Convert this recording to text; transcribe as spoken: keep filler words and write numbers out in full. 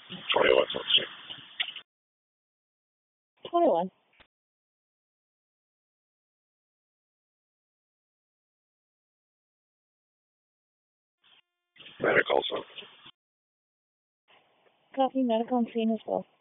twenty-one, let's see. twenty-one. Medical, so. Copy medical and scene as well.